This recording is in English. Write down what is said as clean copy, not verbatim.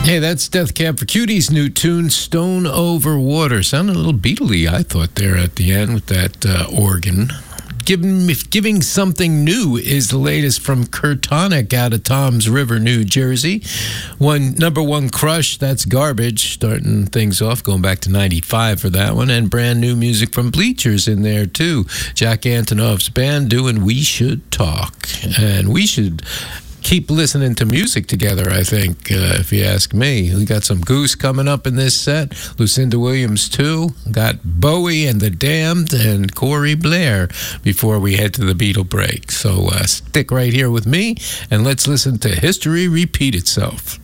Hey, that's Death Cab for Cutie's new tune, Stone Over Water. Sounded a little Beatle-y, I thought, there at the end with that organ. Giving Something New is the latest from Kurtonic out of Toms River, New Jersey. Number one crush, that's Garbage, starting things off, going back to 95 for that one. And brand new music from Bleachers in there, too. Jack Antonoff's band doing We Should Talk. And we should keep listening to music together, I think, if you ask me. We got some Goose coming up in this set. Lucinda Williams, too. Got Bowie and the Damned and Corey Blair before we head to the Beatle break. So stick right here with me, and let's listen to History Repeat Itself.